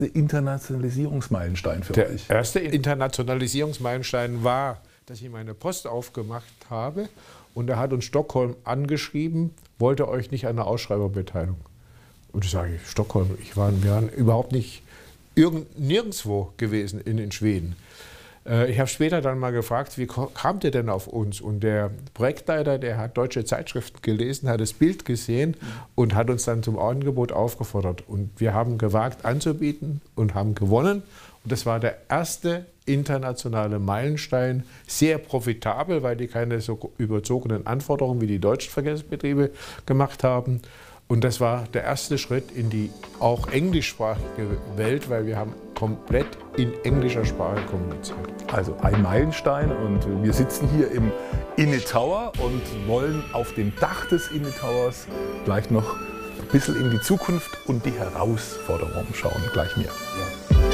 Internationalisierungsmeilenstein für euch? Der erste Internationalisierungsmeilenstein war, dass ich meine Post aufgemacht habe und da hat uns Stockholm angeschrieben, wollte euch nicht an der Ausschreiberbeteiligung. Und ich sage, Stockholm, wir waren überhaupt nicht nirgendwo gewesen in Schweden. Ich habe später dann mal gefragt, wie kamt ihr denn auf uns? Und der Projektleiter, der hat deutsche Zeitschriften gelesen, hat das Bild gesehen und hat uns dann zum Angebot aufgefordert. Und wir haben gewagt anzubieten und haben gewonnen. Und das war der erste internationale Meilenstein, sehr profitabel, weil die keine so überzogenen Anforderungen wie die deutschen Verkehrsbetriebe gemacht haben. Und das war der erste Schritt in die auch englischsprachige Welt, weil wir haben komplett in englischer Sprache kommuniziert. Also ein Meilenstein und wir sitzen hier im Inne Tower und wollen auf dem Dach des Inne Towers gleich noch ein bisschen in die Zukunft und die Herausforderungen schauen. Gleich mehr. Ja.